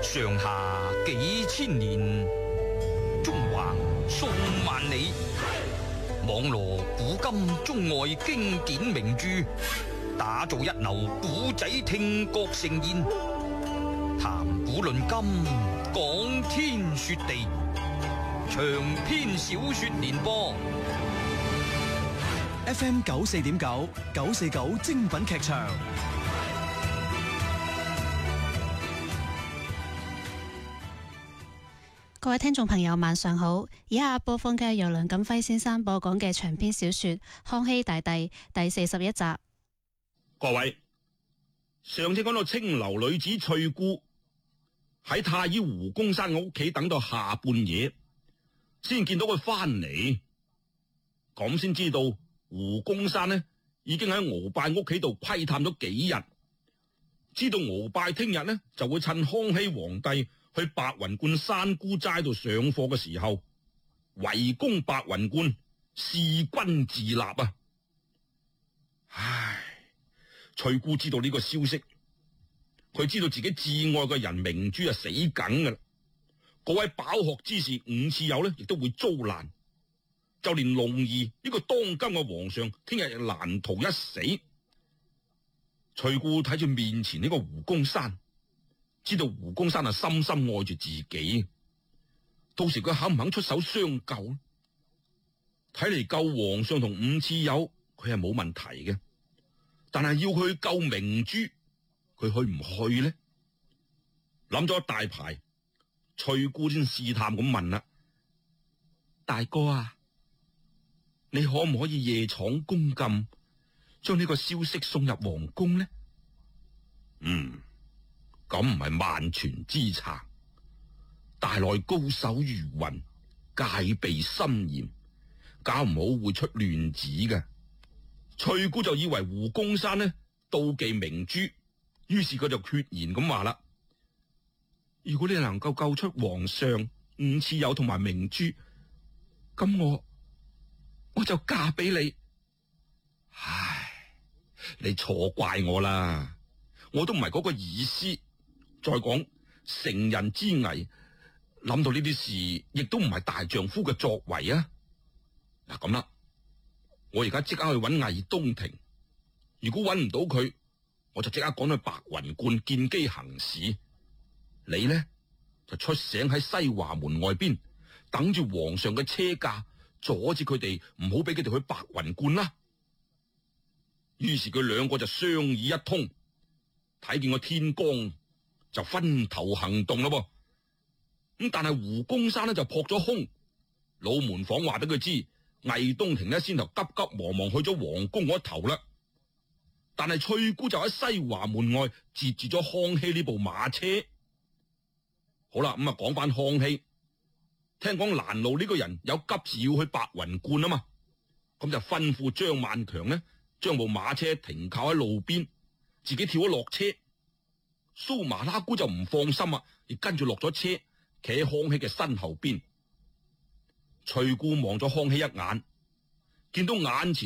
上下幾千年，中橫數萬里，網羅古今中外經典名著，打造一流古仔聽覺盛宴，談古論今，講天說地，長篇小說連播。 FM 94.9 949精品劇場。 各位聽眾朋友晚上好，以下播放嘅由梁錦輝先生播講嘅長篇小說《康熙大帝》第41集。 各位，上次講到青樓女子翠姑喺太醫胡公山嘅屋企等到下半夜，先見到佢翻嚟，咁先知道胡公山呢已經喺鰲拜屋企度窺探咗幾日，知道鰲拜聽日呢就會趁康熙皇帝去白雲觀山姑齋度上課嘅時候，圍攻白雲觀，弑君自立啊！唉，翠姑知道呢個消息，佢知道自己摯愛嘅人明珠啊死梗噶啦，嗰位飽學之士伍次友呢亦都會遭難，就連龍兒呢個當今嘅皇上，聽日亦難逃一死。翠姑睇住面前呢個胡公山，知道胡公山啊深深愛住自己，到時佢肯唔肯出手相救呢？睇嚟救皇上同伍次友佢係冇問題嘅，但係要佢救明珠，佢去唔去呢？諗咗一大排，翠姑先試探咁問啦：大哥啊，你可唔可以夜闖宮禁，將呢個消息送入皇宮呢？咁唔係萬全之策，大內高手如雲，戒備森嚴，搞唔好會出亂子嘅。翠姑就以為胡公山呢妒忌明珠，於是佢就決然咁話啦：如果你能夠救出皇上、伍次友同埋明珠，咁我就嫁俾你。唉，你錯怪我啦，我都唔係嗰個意思。再講成人之危，諗到呢啲事，亦都唔係大丈夫嘅作為啊！嗱咁啦，我而家即刻去揾魏東庭，如果揾唔到佢，我就即刻趕去白雲觀見機行事。你呢就出醒喺西華門外邊，等住皇上嘅車駕，阻止佢哋，唔好俾佢哋去白雲觀啦。於是佢兩個就商議一通，睇見個天光，就分頭行動咯噃。咁但係胡公山呢就撲咗空，老門房話俾佢知，魏東庭呢先頭急急忙忙去咗皇宮嗰頭啦。但係翠姑就喺西華門外截住咗康熙呢部馬車。好啦，咁啊講翻康熙，聽講蘭路呢個人有急事要去白雲觀啊嘛，咁就吩咐張萬強呢將部馬車停靠喺路邊，自己跳咗落車。蘇麻拉姑就唔放心啊，亦跟住落咗車，企喺康熙嘅身後邊。翠姑望咗康熙一眼，見到眼前